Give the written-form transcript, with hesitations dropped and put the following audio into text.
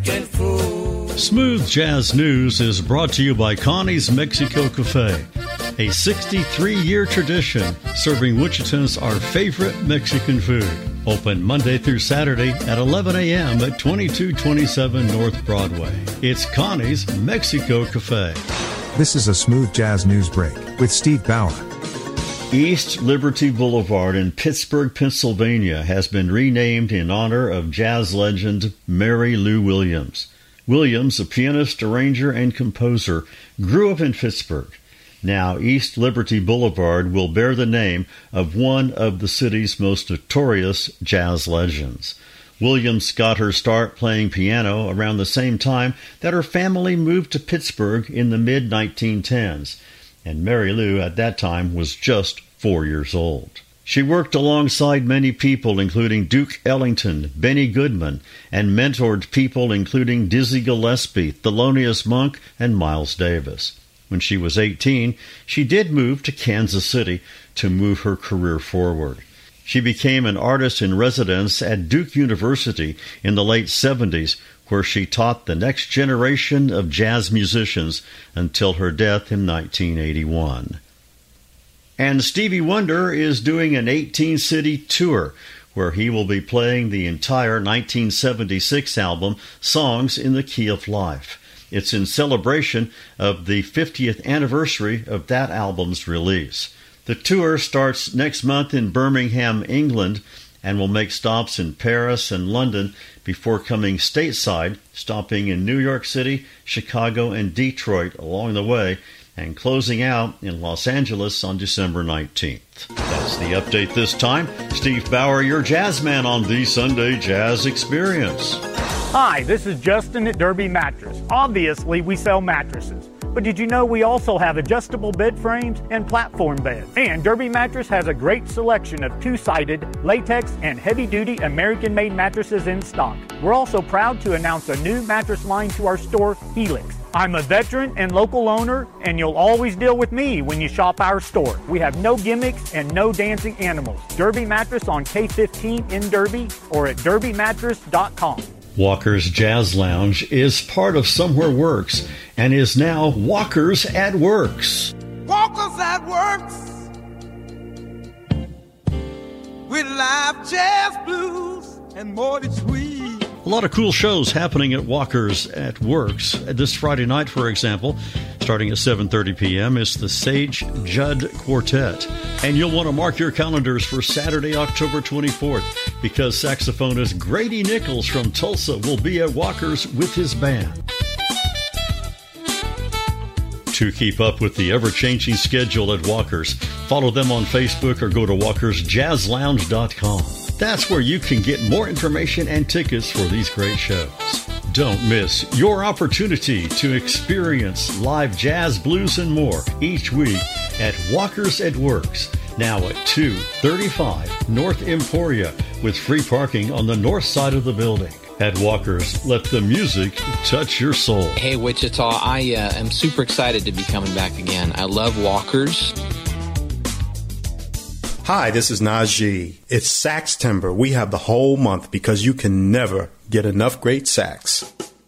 Smooth Jazz News is brought to you by Connie's Mexico Cafe, a 63-year tradition serving Wichitans our favorite Mexican food. Open Monday through Saturday at 11 a.m. at 2227 North Broadway. It's Connie's Mexico Cafe. This is a Smooth Jazz News Break with Steve Bauer. East Liberty Boulevard in Pittsburgh, Pennsylvania has been renamed in honor of jazz legend Mary Lou Williams. Williams, a pianist, arranger, and composer, grew up in Pittsburgh. Now, East Liberty Boulevard will bear the name of one of the city's most notorious jazz legends. Williams got her start playing piano around the same time that her family moved to Pittsburgh in the mid-1910s, and Mary Lou at that time was just 4 years old. She worked alongside many people, including Duke Ellington, Benny Goodman, and mentored people including Dizzy Gillespie, Thelonious Monk, and Miles Davis. When she was 18, she did move to Kansas City to move her career forward. She became an artist in residence at Duke University in the late 70s, where she taught the next generation of jazz musicians until her death in 1981. And Stevie Wonder is doing an 18-city tour where he will be playing the entire 1976 album, Songs in the Key of Life. It's in celebration of the 50th anniversary of that album's release. The tour starts next month in Birmingham, England, and will make stops in Paris and London before coming stateside, stopping in New York City, Chicago, and Detroit along the way, and closing out in Los Angeles on December 19th. That's the update this time. Steve Bauer, your jazz man on the Sunday Jazz Experience. Hi, this is Justin at Derby Mattress. Obviously, we sell mattresses. But did you know we also have adjustable bed frames and platform beds? And Derby Mattress has a great selection of two-sided, latex, and heavy-duty American-made mattresses in stock. We're also proud to announce a new mattress line to our store, Helix. I'm a veteran and local owner, and you'll always deal with me when you shop our store. We have no gimmicks and no dancing animals. Derby Mattress on K15 in Derby or at derbymattress.com. Walker's Jazz Lounge is part of Somewhere Works and is now Walker's at Works. Walker's at Works with live jazz, blues, and more than sweet. A lot of cool shows happening at Walker's at Works. This Friday night, for example, starting at 7:30 p.m., is the Sage Judd Quartet. And you'll want to mark your calendars for Saturday, October 24th, because saxophonist Grady Nichols from Tulsa will be at Walker's with his band. To keep up with the ever-changing schedule at Walker's, follow them on Facebook or go to walkersjazzlounge.com. That's where you can get more information and tickets for these great shows. Don't miss your opportunity to experience live jazz, blues, and more each week at Walker's at Works, now at 235 North Emporia, with free parking on the north side of the building. At Walker's, let the music touch your soul. Hey, Wichita, I am super excited to be coming back again. I love Walker's. Hi, this is Najee. It's Sax Timber. We have the whole month because you can never get enough great sax.